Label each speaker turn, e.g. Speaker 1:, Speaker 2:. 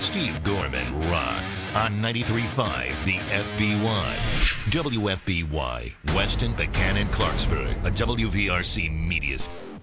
Speaker 1: Steve Gorman rocks on 93.5 The FBY. WFBY, Weston, Buchanan, Clarksburg, a WVRC media.